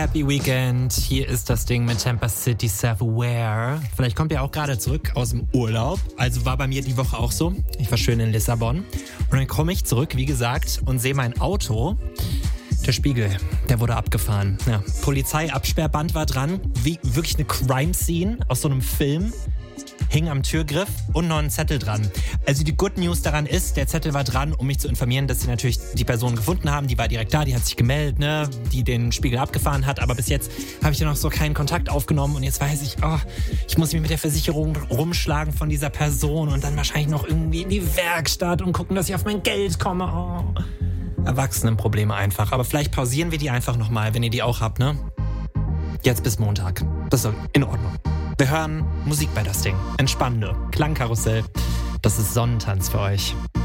Happy Weekend. Hier ist das Ding mit Tampa City Self-Aware. Vielleicht kommt ihr auch gerade zurück aus dem Urlaub. Also war bei mir die Woche auch so. Ich war schön in Lissabon. Und dann komme ich zurück, wie gesagt, und sehe mein Auto. Der Spiegel, der wurde abgefahren. Ja, Polizeiabsperrband war dran. Wie wirklich eine Crime-Scene aus so einem Film. Hing am Türgriff und noch ein Zettel dran. Also die Good News daran ist, der Zettel war dran, um mich zu informieren, dass sie natürlich die Person gefunden haben. Die war direkt da, die hat sich gemeldet, ne, die den Spiegel abgefahren hat. Aber bis jetzt habe ich da noch so keinen Kontakt aufgenommen. Und jetzt weiß ich, ich muss mich mit der Versicherung rumschlagen von dieser Person und dann wahrscheinlich noch irgendwie in die Werkstatt und gucken, dass ich auf mein Geld komme. Erwachsenenprobleme einfach. Aber vielleicht pausieren wir die einfach nochmal, wenn ihr die auch habt, ne? Jetzt bis Montag. Das ist in Ordnung. Wir hören Musik bei das Ding. Entspannende Klangkarussell. Das ist Sonnentanz für euch.